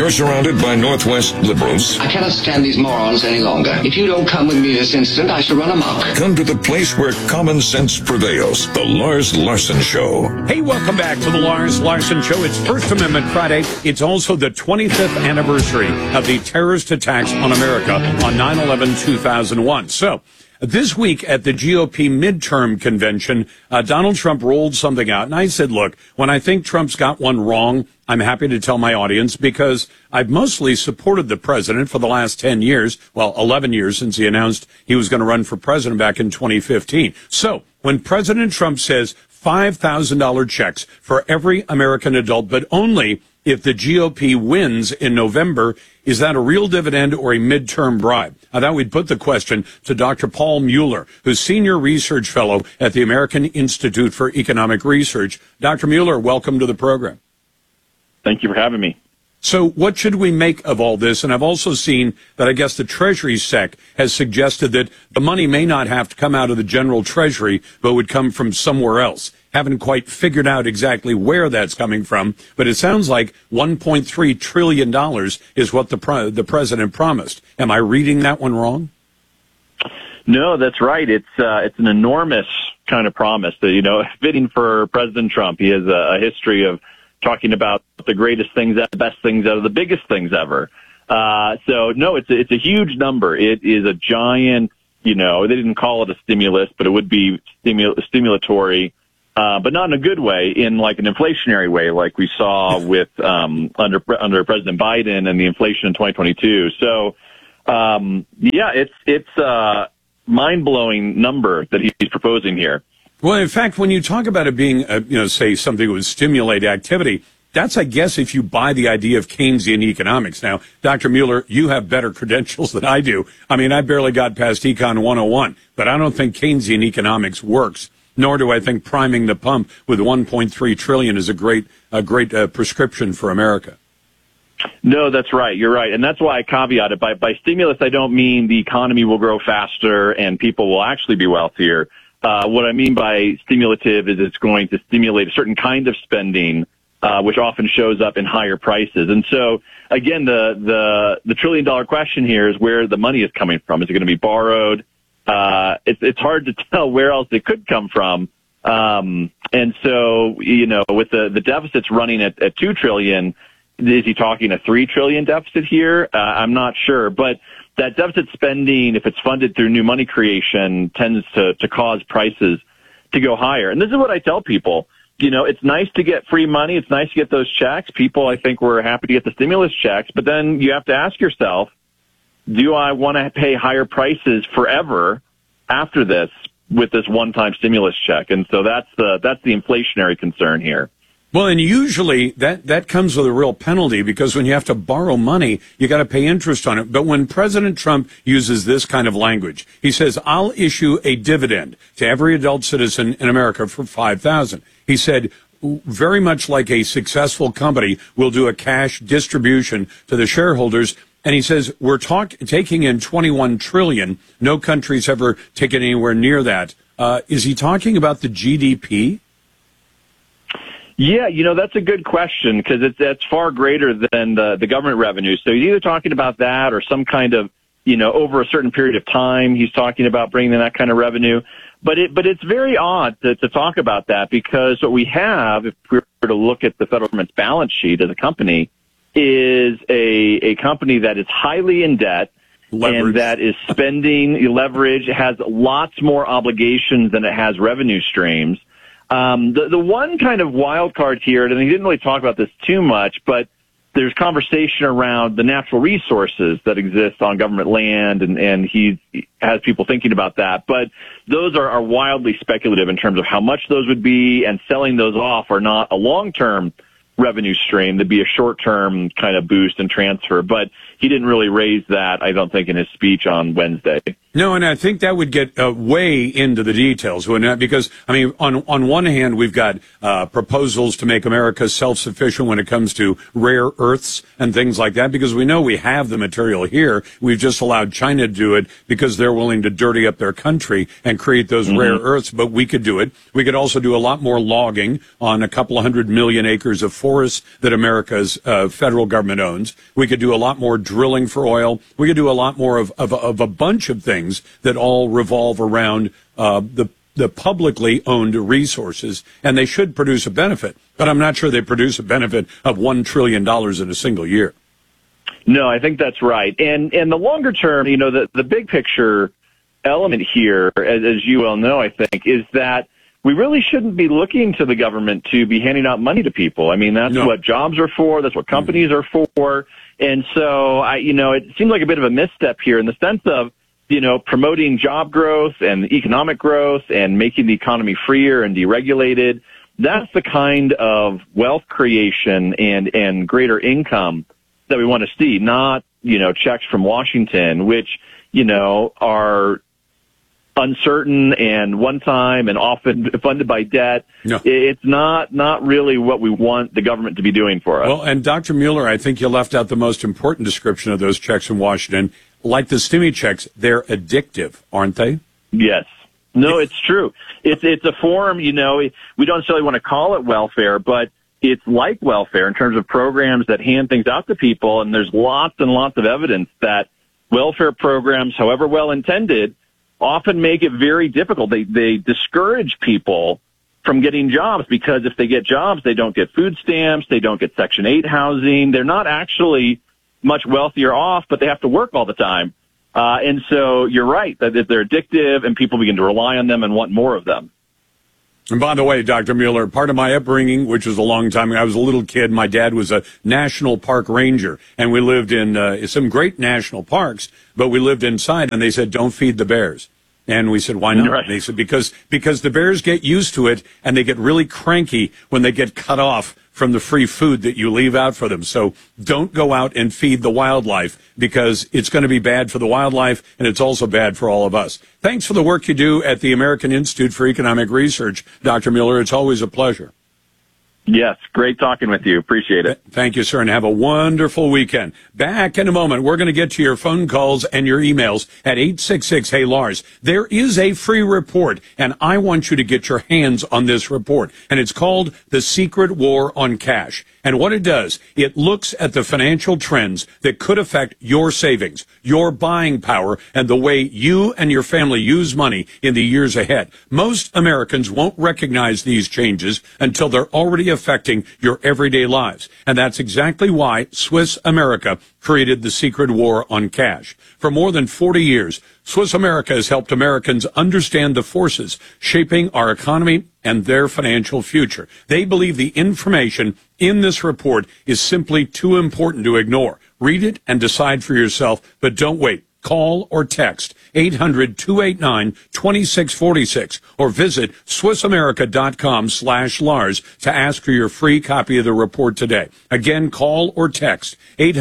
You're surrounded by Northwest liberals. I cannot stand these morons any longer. If you don't come with me this instant, I shall run amok. Come to the place where common sense prevails. The Lars Larson Show. Hey, welcome back to the Lars Larson Show. It's First Amendment Friday. It's also the 25th anniversary of the terrorist attacks on America on 9/11/2001. So, this week at the GOP midterm convention, Donald Trump rolled something out. And I said, look, when I think Trump's got one wrong, I'm happy to tell my audience because I've mostly supported the president for the last 10 years, well, 11 years since he announced he was going to run for president back in 2015. So when President Trump says $5,000 checks for every American adult, but only if the GOP wins in November, is that a real dividend or a midterm bribe? I thought we'd put the question to Dr. Paul Mueller, who's Senior Research Fellow at the American Institute for Economic Research. Dr. Mueller, welcome to the program. Thank you for having me. So what should we make of all this? And I've also seen that I guess the Treasury Sec has suggested that the money may not have to come out of the general Treasury, but would come from somewhere else. Haven't quite figured out exactly where that's coming from, but it sounds like $1.3 trillion is what the president promised. Am I reading that one wrong? No, that's right. It's an enormous kind of promise that, fitting for President Trump. He has a history of talking about the greatest things, the best things out of the biggest things ever. So no, it's a huge number. It is a giant, they didn't call it a stimulus, but it would be stimulatory, but not in a good way, in like an inflationary way, like we saw with, under President Biden and the inflation in 2022. So, it's a mind-blowing number that he's proposing here. Well, in fact, when you talk about it being, say something that would stimulate activity, that's, I guess, if you buy the idea of Keynesian economics. Now, Dr. Mueller, you have better credentials than I do. I mean, I barely got past Econ 101, but I don't think Keynesian economics works, nor do I think priming the pump with $1.3 trillion is a great prescription for America. No, that's right. You're right. And that's why I caveat it. By stimulus, I don't mean the economy will grow faster and people will actually be wealthier. What I mean by stimulative is it's going to stimulate a certain kind of spending, which often shows up in higher prices. And so, again, the $1 trillion question here is where the money is coming from. Is it going to be borrowed? It's hard to tell where else it could come from. And so, with the deficits running at $2 trillion, is he talking a $3 trillion deficit here? I'm not sure, but that deficit spending, if it's funded through new money creation, tends to cause prices to go higher. And this is what I tell people. It's nice to get free money. It's nice to get those checks. People, I think, were happy to get the stimulus checks. But then you have to ask yourself, do I want to pay higher prices forever after this with this one-time stimulus check? And so that's the inflationary concern here. Well, and usually that comes with a real penalty because when you have to borrow money, you got to pay interest on it. But when President Trump uses this kind of language, he says, I'll issue a dividend to every adult citizen in America for $5,000. He said, very much like a successful company will do a cash distribution to the shareholders. And he says, we're taking in $21 trillion. No country's ever taken anywhere near that. Is he talking about the GDP? Yeah, that's a good question because that's far greater than the government revenue. So he's either talking about that or some kind of, over a certain period of time, he's talking about bringing in that kind of revenue. But it's very odd to talk about that because what we have, if we were to look at the federal government's balance sheet as a company, is a company that is highly in debt. Leverage. And that is spending leverage, has lots more obligations than it has revenue streams. The one kind of wild card here, and he didn't really talk about this too much, but there's conversation around the natural resources that exist on government land, and he has people thinking about that. But those are wildly speculative in terms of how much those would be, and selling those off are not a long-term revenue stream. There'd be a short-term kind of boost and transfer. But he didn't really raise that, I don't think, in his speech on Wednesday. No, and I think that would get way into the details, wouldn't it? Because, I mean, on one hand, we've got proposals to make America self-sufficient when it comes to rare earths and things like that, because we know we have the material here. We've just allowed China to do it because they're willing to dirty up their country and create those rare earths, but we could do it. We could also do a lot more logging on a couple of 100 million acres of forests that America's federal government owns. We could do a lot more drilling for oil. We could do a lot more of a bunch of things that all revolve around the publicly owned resources, and they should produce a benefit. But I'm not sure they produce a benefit of $1 trillion in a single year. No, I think that's right. And the longer term, the big picture element here, as you well know, I think, is that we really shouldn't be looking to the government to be handing out money to people. I mean, that's what jobs are for. That's what companies are for. And so, it seems like a bit of a misstep here in the sense of, promoting job growth and economic growth and making the economy freer and deregulated. That's the kind of wealth creation and greater income that we want to see, not, checks from Washington, which, are uncertain and one time and often funded by debt. No. It's not really what we want the government to be doing for us. Well, and Dr. Mueller, I think you left out the most important description of those checks from Washington. Like the stimmy checks, they're addictive, aren't they? Yes. No, it's true. It's a form, we don't necessarily want to call it welfare, but it's like welfare in terms of programs that hand things out to people, and there's lots and lots of evidence that welfare programs, however well intended, often make it very difficult. They discourage people from getting jobs because if they get jobs, they don't get food stamps, they don't get Section 8 housing. They're not actually much wealthier off, but they have to work all the time. And so you're right that they're addictive and people begin to rely on them and want more of them. And by the way, Dr. Mueller, part of my upbringing, which was a long time ago, I was a little kid. My dad was a national park ranger, and we lived in some great national parks, but we lived inside, and they said, don't feed the bears. And we said, why not? Right. They said, because the bears get used to it, and they get really cranky when they get cut off from the free food that you leave out for them. So don't go out and feed the wildlife because it's going to be bad for the wildlife and it's also bad for all of us. Thanks for the work you do at the American Institute for Economic Research, Dr. Mueller. It's always a pleasure. Yes, great talking with you. Appreciate it. Thank you, sir, and have a wonderful weekend. Back in a moment, we're going to get to your phone calls and your emails at 866-HEY-LARS. There is a free report, and I want you to get your hands on this report, and it's called The Secret War on Cash. And what it does, it looks at the financial trends that could affect your savings, your buying power, and the way you and your family use money in the years ahead. Most Americans won't recognize these changes until they're already affecting your everyday lives. And that's exactly why Swiss America created the Secret War on Cash. For more than 40 years, Swiss America has helped Americans understand the forces shaping our economy and their financial future. They believe the information in this report is simply too important to ignore. Read it and decide for yourself, but don't wait. Call or text 800-289-2646 or visit SwissAmerica.com/Lars to ask for your free copy of the report today. Again, call or text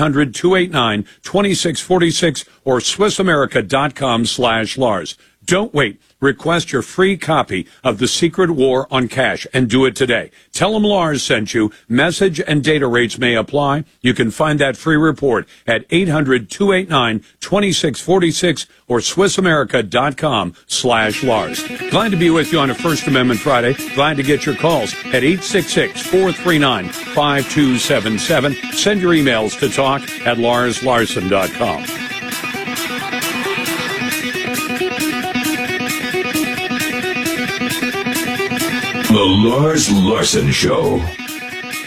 800-289-2646 or SwissAmerica.com/Lars. Don't wait. Request your free copy of The Secret War on Cash and do it today. Tell them Lars sent you. Message and data rates may apply. You can find that free report at 800-289-2646 or SwissAmerica.com/Lars. Glad to be with you on a First Amendment Friday. Glad to get your calls at 866-439-5277. Send your emails to talk@LarsLarson.com. The Lars Larson Show.